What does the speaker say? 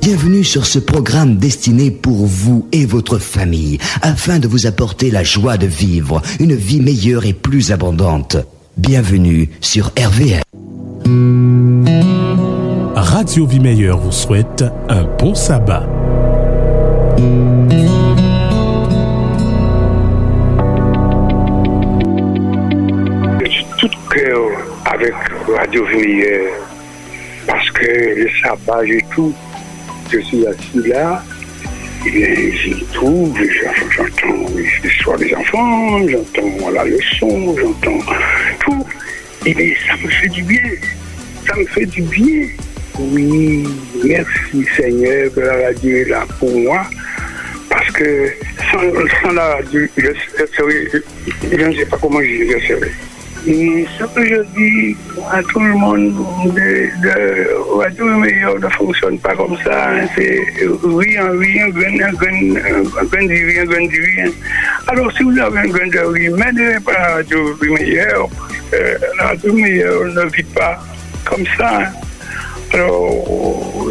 Bienvenue sur ce programme destiné pour vous et votre famille, afin de vous apporter la joie de vivre une vie meilleure et plus abondante. Bienvenue sur RVM. Radio Vie Meilleure vous souhaite un bon sabbat. Tout cœur avec Radio Vie Meilleure, parce que le sabbat, j'ai tout. Je suis assis là, et j'ai tout, j'entends l'histoire des enfants, j'entends la leçon, j'entends tout. Et bien, ça me fait du bien. Ça me fait du bien. Oui, merci Seigneur que la radio est là pour moi. Parce que sans la radio, je ne sais pas comment je serais. Et ce que je dis à tout le monde de Radio Meilleur ne fonctionne pas comme ça. Hein, c'est rien, rien. Alors si vous avez un grain de riz, n'aidez pas la Radio Meilleur. La Radio Meilleur ne vit pas comme ça. Hein. Alors,